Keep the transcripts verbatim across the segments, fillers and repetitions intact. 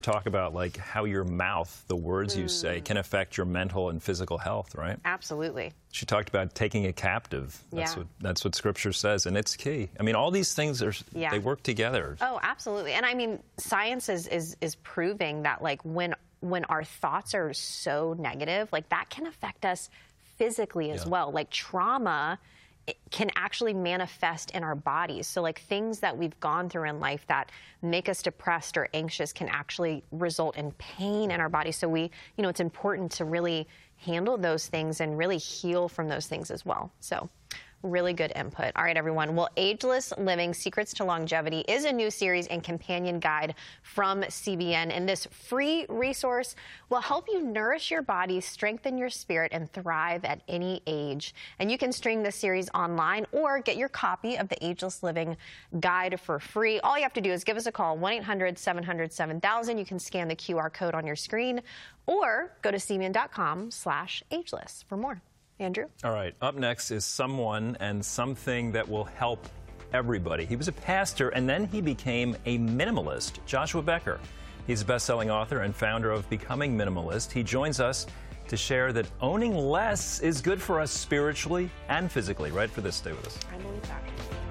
Talk about like how your mouth, the words you Mm. say, can affect your mental and physical health, right? Absolutely. She talked about taking it captive. That's Yeah. what that's what Scripture says, and it's key. I mean, all these things are Yeah. they work together. Oh, absolutely. And I mean, science is is is proving that like when when our thoughts are so negative, like that can affect us physically as Yeah. well. Like trauma it can actually manifest in our bodies. So like things that we've gone through in life that make us depressed or anxious can actually result in pain in our bodies. So we, you know, it's important to really handle those things and really heal from those things as well. So really good input. All right, everyone. Well, Ageless Living, Secrets to Longevity is a new series and companion guide from C B N. And this free resource will help you nourish your body, strengthen your spirit, and thrive at any age. And you can stream this series online or get your copy of the Ageless Living Guide for free. All you have to do is give us a call, one eight hundred seven hundred seven thousand. You can scan the Q R code on your screen or go to c b n dot com slash ageless for more. Andrew? All right, up next is someone and something that will help everybody. He was a pastor, and then he became a minimalist. Joshua Becker. He's a best-selling author and founder of Becoming Minimalist. He joins us to share that owning less is good for us spiritually and physically. Right for this, stay with us. I believe that.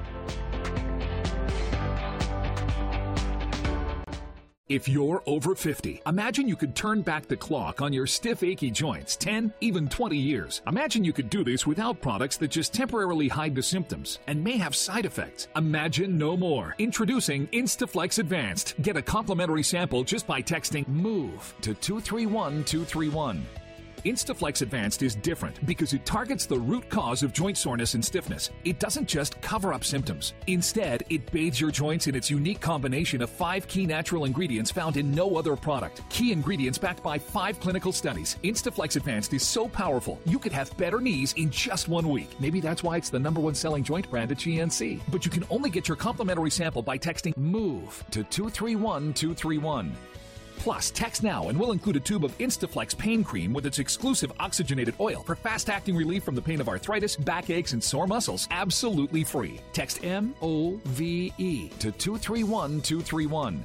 If you're over fifty, imagine you could turn back the clock on your stiff, achy joints ten, even twenty years. Imagine you could do this without products that just temporarily hide the symptoms and may have side effects. Imagine no more. Introducing Instaflex Advanced. Get a complimentary sample just by texting MOVE to two three one two three one. Instaflex Advanced is different because it targets the root cause of joint soreness and stiffness. It doesn't just cover up symptoms. Instead, it bathes your joints in its unique combination of five key natural ingredients found in no other product. Key ingredients backed by five clinical studies. Instaflex Advanced is so powerful, you could have better knees in just one week. Maybe that's why it's the number one selling joint brand at G N C. But you can only get your complimentary sample by texting MOVE to two three one two three one. Plus, text now and we'll include a tube of Instaflex pain cream with its exclusive oxygenated oil for fast-acting relief from the pain of arthritis, backaches, and sore muscles. Absolutely free. Text M O V E to two three one two three one.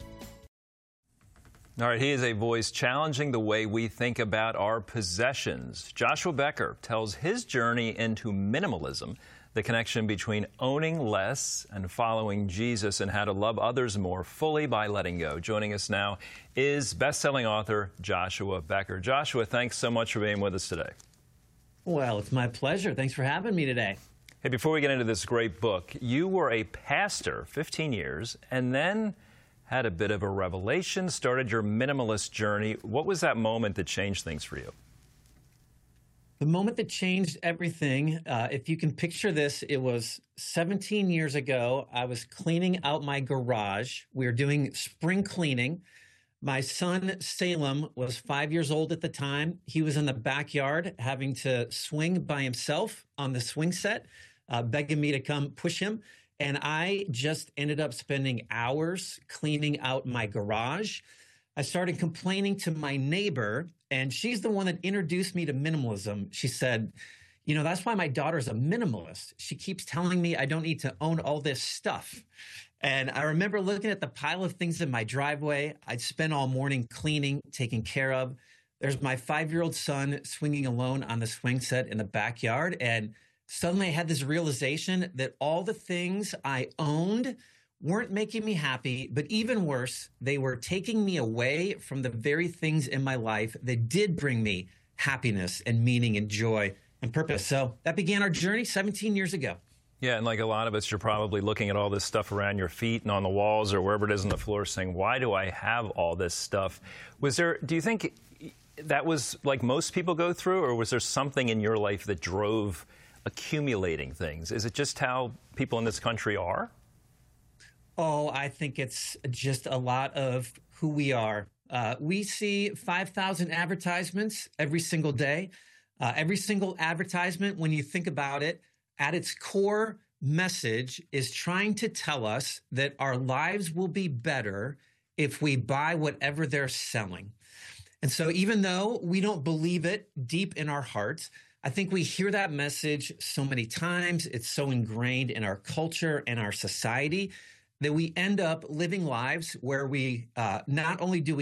All right, he is a voice challenging the way we think about our possessions. Joshua Becker tells his journey into minimalism, the connection between owning less and following Jesus, and how to love others more fully by letting go. Joining us now is best-selling author Joshua Becker. Joshua, thanks so much for being with us today. Well, it's my pleasure. Thanks for having me today. Hey, before we get into this great book, you were a pastor fifteen years and then had a bit of a revelation, started your minimalist journey. What was that moment that changed things for you? The moment that changed everything, uh, if you can picture this, it was seventeen years ago. I was cleaning out my garage. We were doing spring cleaning. My son, Salem, was five years old at the time. He was in the backyard having to swing by himself on the swing set, uh, begging me to come push him. And I just ended up spending hours cleaning out my garage. I started complaining to my neighbor, and she's the one that introduced me to minimalism. She said, you know, that's why my daughter's a minimalist. She keeps telling me I don't need to own all this stuff. And I remember looking at the pile of things in my driveway. I'd spend all morning cleaning, taking care of. There's my five-year-old son swinging alone on the swing set in the backyard. And suddenly I had this realization that all the things I owned weren't making me happy, but even worse, they were taking me away from the very things in my life that did bring me happiness and meaning and joy and purpose. So that began our journey seventeen years ago. Yeah, and like a lot of us, you're probably looking at all this stuff around your feet and on the walls or wherever it is on the floor saying, why do I have all this stuff? Was there, do you think that was like most people go through, or was there something in your life that drove accumulating things? Is it just how people in this country are? Oh, I think it's just a lot of who we are. Uh, we see five thousand advertisements every single day. Uh, every single advertisement, when you think about it, at its core message is trying to tell us that our lives will be better if we buy whatever they're selling. And so even though we don't believe it deep in our hearts, I think we hear that message so many times. It's so ingrained in our culture and our society that we end up living lives where we uh, not only do we